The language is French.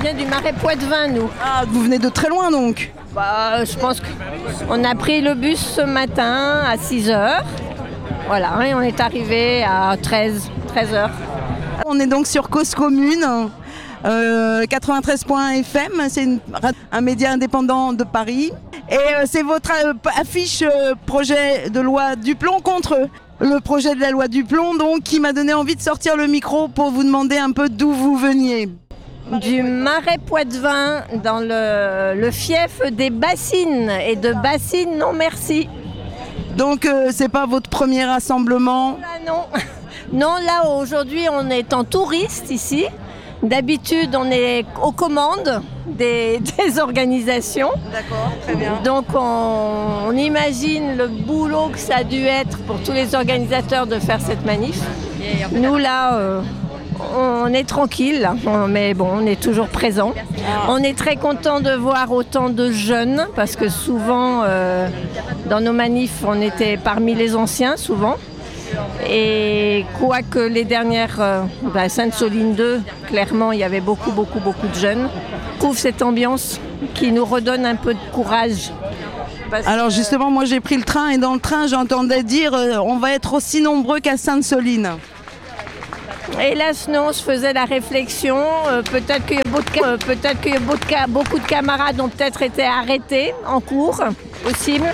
venait du Marais Poitevin, nous. Ah, vous venez de très loin donc. Je pense qu'on a pris le bus ce matin à 6h. Voilà, et on est arrivé à 13h. On est donc sur Cause Commune, 93.1 FM, c'est un média indépendant de Paris. Et c'est votre affiche projet de loi Duplon contre le projet de la loi Duplon, donc, qui m'a donné envie de sortir le micro pour vous demander un peu d'où vous veniez. Du Marais Poitevin, dans le fief des Bassines, et de Bassines, non merci. Donc c'est pas votre premier rassemblement? Là, non. Non, là aujourd'hui on est en touriste ici. D'habitude on est aux commandes des organisations. D'accord, très bien. Donc on imagine le boulot que ça a dû être pour tous les organisateurs de faire cette manif. Nous là, on est tranquille, mais bon, on est toujours présent. On est très content de voir autant de jeunes, parce que souvent, dans nos manifs, on était parmi les anciens, souvent. Et quoique les dernières, Sainte-Soline 2, clairement, il y avait beaucoup de jeunes. Je trouve cette ambiance qui nous redonne un peu de courage. Alors justement, moi j'ai pris le train et dans le train, j'entendais dire on va être aussi nombreux qu'à Sainte-Soline. Hélas, non, on se faisait la réflexion. Peut-être qu'il y a beaucoup de camarades ont peut-être été arrêtés en cours, possible.